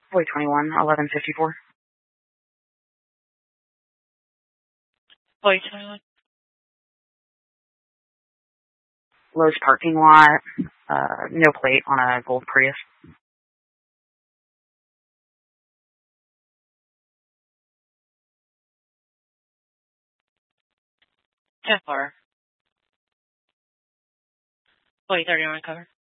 Boy 21, 1154. Boy 21. Lowe's parking lot, no plate on a gold Prius. 10-4. Boy 31 cover.